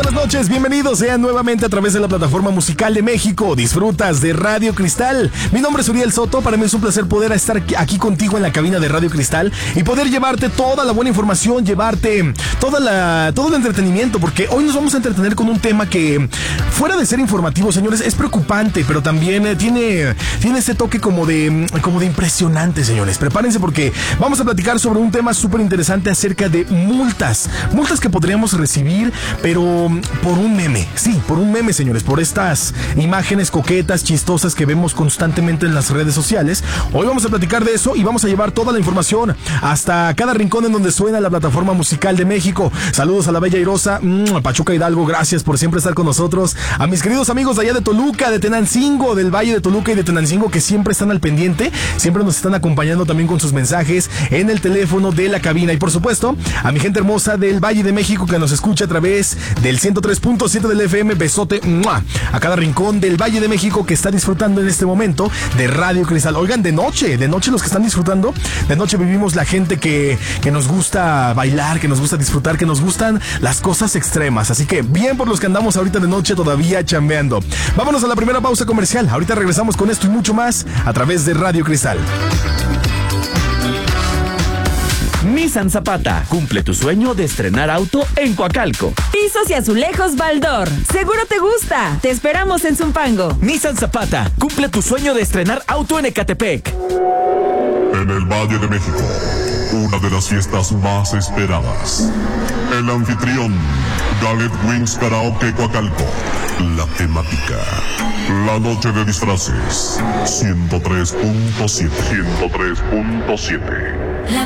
buenas noches, bienvenidos sean nuevamente a través de la plataforma musical de México. Disfrutas de Radio Cristal. Mi nombre es Uriel Soto, para mí es un placer poder estar aquí contigo en la cabina de Radio Cristal y poder llevarte toda la buena información, llevarte todo el entretenimiento, porque hoy nos vamos a entretener con un tema que, fuera de ser informativo, señores, es preocupante, pero también tiene ese toque como de impresionante, señores. Prepárense porque vamos a platicar sobre un tema súper interesante acerca de multas que podríamos recibir, pero por un meme. Sí, por un meme, señores, por estas imágenes coquetas, chistosas que vemos constantemente en las redes sociales. Hoy vamos a platicar de eso y vamos a llevar toda la información hasta cada rincón en donde suena la plataforma musical de México. Saludos a la bella Airosa, Pachuca Hidalgo, gracias por siempre estar con nosotros. A mis queridos amigos de allá de Toluca, de Tenancingo, del Valle de Toluca y de Tenancingo, que siempre están al pendiente, siempre nos están acompañando también con sus mensajes en el teléfono de la cabina. Y por supuesto, a mi gente hermosa del Valle de México que nos escucha a través del 103.7 del FM, besote a cada rincón del Valle de México que está disfrutando en este momento de Radio Cristal. Oigan, de noche los que están disfrutando, de noche vivimos la gente que nos gusta bailar, que nos gusta disfrutar, que nos gustan las cosas extremas. Así que bien por los que andamos ahorita de noche todavía chambeando. Vámonos a la primera pausa comercial. Ahorita regresamos con esto y mucho más a través de Radio Cristal. Nissan Zapata, cumple tu sueño de estrenar auto en Coacalco. Pisos y azulejos Baldor, seguro te gusta. Te esperamos en Zumpango. Nissan Zapata, cumple tu sueño de estrenar auto en Ecatepec. En el Valle de México, una de las fiestas más esperadas. El anfitrión, Gallet Wings Karaoke Coacalco. La temática, la noche de disfraces. 103.7.